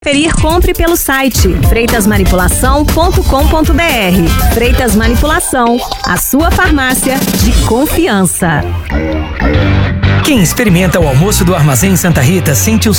Preferir, compre pelo site freitasmanipulação.com.br. Freitas Manipulação, a sua farmácia de confiança. Quem experimenta o almoço do Armazém Santa Rita sente o